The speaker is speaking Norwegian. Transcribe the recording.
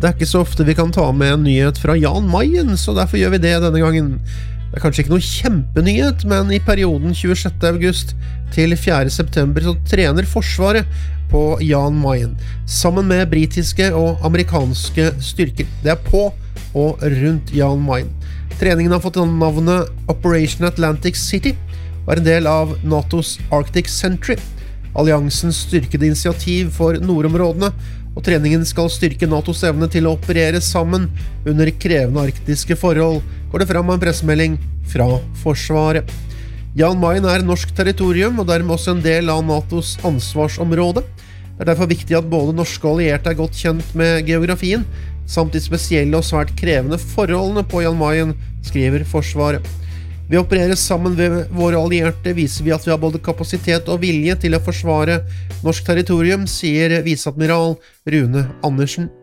Det ikke så ofte vi kan ta med en nyhet fra Jan Mayen, så derfor gjør vi det denne gangen. Det kanskje ikke noe kjempenyhet, men i perioden 26. august til 4. september så trener Forsvaret på Jan Mayen, sammen med britiske og amerikanske styrker. Det på og rundt Jan Mayen. Treningen har fått navnet Operation Atlantic City, og en del av NATOs Arctic Sentry, alliansens styrkede initiativ for nordområdene, og treningen skal styrke NATOs evne til å operere sammen under krevende arktiske forhold, går det fram av en pressemelding fra Forsvaret. Jan Mayen norsk territorium, og dermed også en del av NATOs ansvarsområde. Det derfor viktig at både norske og allierte godt kjent med geografien, samt de spesielle og svært krevende forholdene på Jan Mayen, skriver Forsvaret. Ved å operere sammen ved våre allierte viser vi at vi har både kapasitet og vilje til å forsvare norsk territorium, sier viseadmiral Rune Andersen.